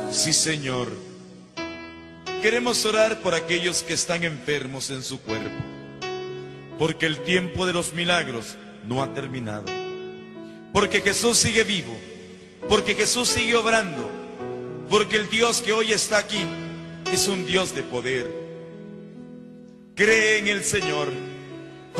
Sí, Señor. Queremos orar por aquellos que están enfermos en su cuerpo, porque el tiempo de los milagros no ha terminado, porque Jesús sigue vivo, porque Jesús sigue obrando, porque el Dios que hoy está aquí es un Dios de poder. Cree en el Señor